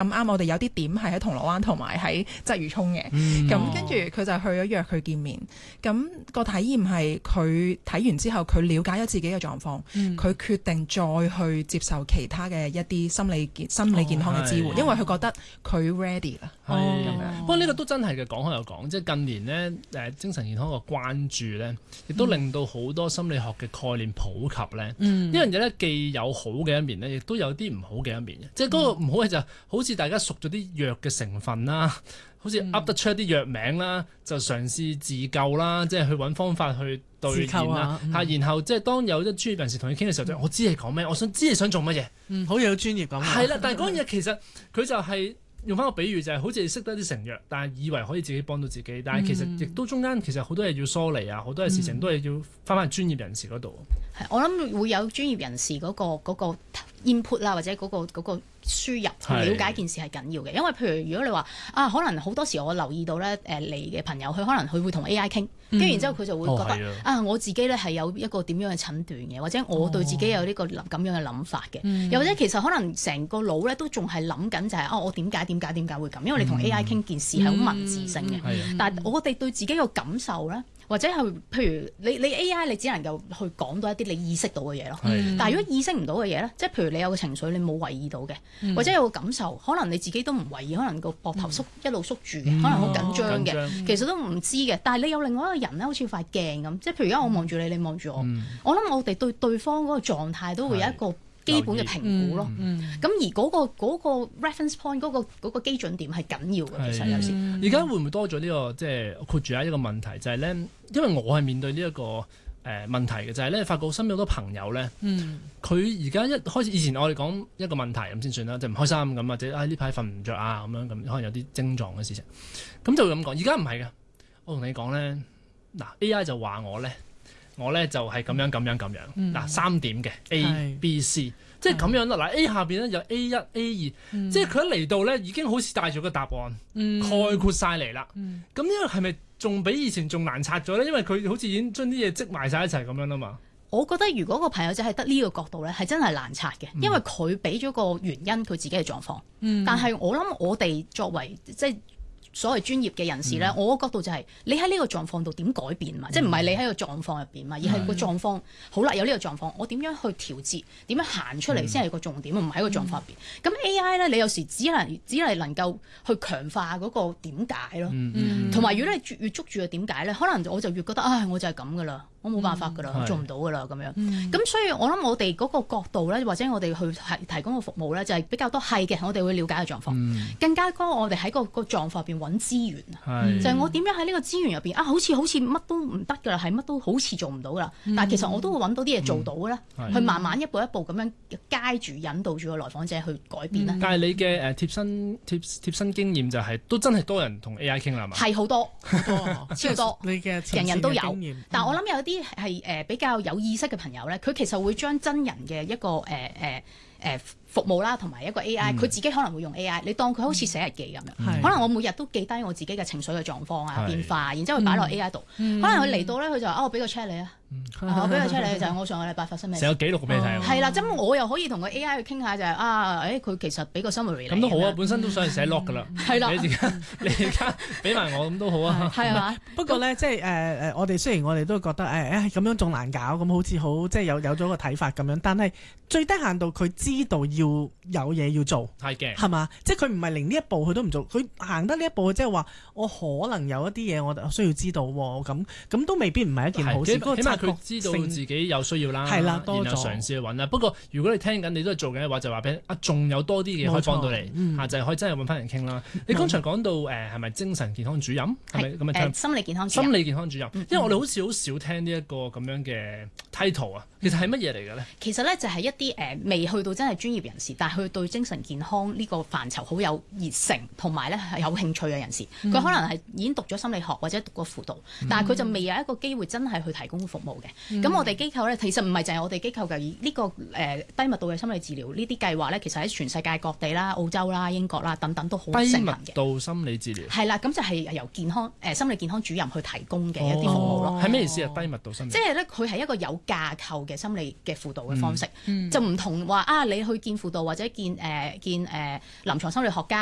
啱我哋有啲點係喺銅鑼灣同埋喺鰂魚涌嘅，咁跟住佢就去咗約佢見面。咁個體驗係佢睇完之後，佢了解咗自己嘅狀況，佢決定再去接受其他嘅一啲心理健康嘅支援，因為佢覺得佢 ready 啦。 不過呢個都真係嘅，講開又講，即係近年呢，精神健康嘅關注呢，亦都令到好多心理學嘅概念普及呢。呢樣嘢呢，既有好嘅一面呢，亦都有啲唔好嘅一面嘅。即係嗰個唔好嘅就好似大家熟咗啲藥嘅成分啦，好似噏得出一啲藥名啦，就嘗試自救啦，即係去揾方法去對應啦。然後即係當有啲專業人士同你傾嘅時候，就我知你講咩，我想知你想做乜嘢。 好有專業咁。 係啦，但係嗰樣嘢其實佢就係用翻個比喻，就係好似你識得啲成藥，但係以為可以自己幫到自己，但係其實亦都中間其實好多嘢要梳理啊，好多嘅事情都係要翻專業人士嗰度。 係，我諗會有專業人士嗰個 input 啦，或者嗰個輸入去了解件事係緊要嘅，因為譬如如果你話可能好多時我留意到咧嚟嘅朋友，佢可能佢會同 AI 傾，跟住然之後佢就會覺得我自己咧係有一個點樣嘅診斷嘅，或者我對自己有呢個咁樣嘅諗法嘅，又或者其實可能成個腦咧都仲係諗緊就係我點解會咁，因為你同 AI 傾件事係好文字性嘅，但係我哋對自己個感受咧。或者係譬如你 AI 你只能夠去講到一啲你意識到嘅嘢咯，但係如果意識唔到嘅嘢咧，即係譬如你有個情緒你冇為意到嘅，或者有個感受，可能你自己都唔為意，可能個膊頭一路縮住嘅，可能好緊張嘅，其實都唔知嘅。但係你有另外一個人咧，好似塊鏡咁，即係譬如而家我望住你，你望住我，我諗我哋對對方嗰個狀態都會有一個基本嘅評估咯，咁而嗰個 reference point 嗰個基準點係緊要嘅，其實有時。 而家會唔會多咗呢個即係括住一個問題，就係咧，因為我係面對呢一個問題嘅，就係咧發覺身邊好多朋友咧，佢而家一開始以前我哋講一個問題咁先算啦，就唔開心咁，或者呢排瞓唔着啊咁樣，咁可能有啲症狀嘅事情，咁就會咁講。而家唔係嘅，我同你講咧，嗱 AI 就話我咧就係咁樣嗱3點嘅 A、B、C， 即係咁樣啦。嗱 A 下邊咧有 A1、A2，即係佢一嚟到咧已經好似帶住個答案概括晒嚟啦。咁呢個係咪仲比以前仲難拆咗咧？因為佢好似已經將啲嘢積埋晒一齊咁樣啦嘛。 我覺得如果個朋友仔係得呢個角度咧，係真係難拆嘅，因為佢俾咗個原因佢自己嘅狀況。但係我諗我哋作為即係所謂專業嘅人士咧，我個角度就係你喺呢個狀況度點改變嘛，即係唔係你喺個狀況入邊嘛，而係個狀況好啦，有呢個狀況，我點樣去調節，點樣行出嚟先係個重點，唔喺個狀況入邊。咁 AI 咧，你有時只係能夠去強化嗰個點解咯，同埋如果你越捉住個點解咧，可能我就越覺得我就係咁噶啦。我冇辦法㗎啦，我做唔到㗎啦咁樣。咁所以我諗我哋嗰個角度咧，或者我哋去提供個服務咧，就係比較多係嘅。我哋會了解個狀況，更加多我哋喺個狀況入邊揾資源啊。就係我點樣喺呢個資源入邊好似乜都唔得㗎啦，係乜都好似做唔到㗎啦。但係其實我都會揾到啲嘢做到嘅咧，去慢慢一步一步咁樣街住引導住個來訪者去改變啦。 但係你嘅貼身經驗就係都真係多人同 AI 傾啦嘛？ 係好多超多， 你嘅人人都有。但係我諗有啲係比較有意識嘅朋友咧，佢其實會將真人嘅一個服務啦，同埋一個 AI，佢自己可能會用 AI，你當佢好似寫日記咁樣。可能我每日都記低我自己嘅情緒嘅狀況啊、變化，然之後佢擺落 AI 度。可能佢嚟到咧，佢就話我俾個 check 你啊。我俾個 check 你就係我上個禮拜發生咩事， 成個記錄俾你睇。 係啦，咁我又可以同個 AI 去傾下就係佢其實俾個 summary 咁都好啊，本身都想寫 log 㗎啦。係啦，你而家俾埋我咁都好啊。 係嘛？ 不過咧，即係我哋雖然我哋都覺得咁樣仲難搞，咁好似好即係有咗個睇法咁樣，但係最低限度佢知道要有嘢要做， 係嘅， 係嘛？即係佢唔係連呢一步佢都唔做，佢行得呢一步，即係話我可能有一啲嘢我需要知道喎，咁都未必唔係一件好事。 起碼佢知道自己有需要啦， 係啦， 然後嘗試去揾啦。不過如果你聽緊你都係做緊嘅話，就話俾仲有多啲嘢可以幫到你，就係可以真係揾翻人傾啦。你剛才講到係咪精神健康主任？係咪咁嘅？ 心理健康主任。 因為我哋好似好少聽呢一個咁樣嘅 title 啊，其實係乜嘢嚟嘅咧？ 其實咧就係一啲未去到真係專業人士，但係佢對精神健康呢個範疇好有熱誠同埋咧係有興趣嘅人士。佢可能係已經讀咗心理學或者讀過輔導，但係佢就未有一個機會真係去提供服務嘅。咁我哋機構咧，其實唔係淨係我哋機構嘅，呢個低密度嘅心理治療呢啲計劃咧，其實喺全世界各地啦、澳洲啦、英國啦等等都好盛行嘅。 低密度心理治療係啦，咁就係由心理健康主任去提供嘅一啲服務咯。 係咩意思啊？低密度心理即係咧，佢係一個有架構嘅心理嘅輔導嘅方式，就唔同話你去見輔導或者見臨床心理學家。